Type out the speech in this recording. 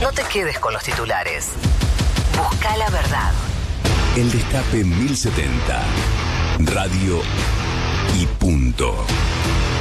No te quedes con los titulares. Busca la verdad. El Destape 1070. Radio y punto.